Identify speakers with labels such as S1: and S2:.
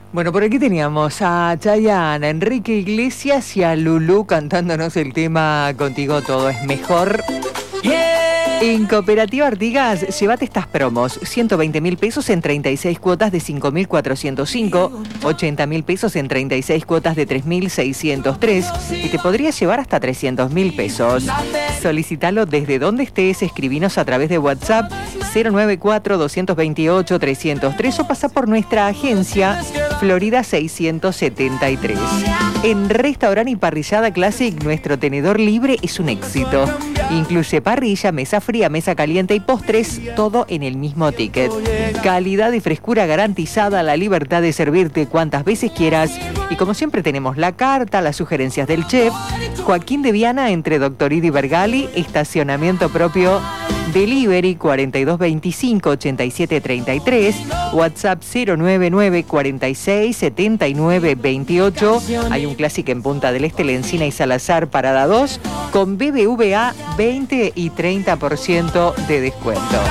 S1: Bueno, por aquí teníamos a Chayanne, a Enrique Iglesias y a Lulú cantándonos el tema Contigo Todo es Mejor. En Cooperativa Artigas, llévate estas promos: 120.000 pesos en 36 cuotas de 5.405, 80.000 pesos en 36 cuotas de 3.603 y te podrías llevar hasta 300.000 pesos. Solicítalo desde donde estés, escribinos a través de WhatsApp 094-228-303 o pasa por nuestra agencia Florida 673. En Restaurant y Parrillada Classic, nuestro tenedor libre es un éxito. Incluye parrilla, mesa fría, mesa caliente y postres, todo en el mismo ticket. Calidad y frescura garantizada, la libertad de servirte cuantas veces quieras. Y como siempre tenemos la carta, las sugerencias del chef. Joaquín de Viana entre Doctorino y Bergali, estacionamiento propio. Delivery 4225-8733, WhatsApp 099-467928. Hay un clásico en Punta del Este, La Encina y Salazar, Parada 2, con BBVA 20 y 30% de descuento.